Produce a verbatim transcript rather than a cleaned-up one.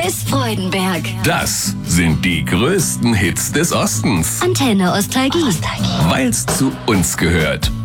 bis Freudenberg. Das sind die größten Hits des Ostens. Antenne Ostalgie. Weil's zu uns gehört.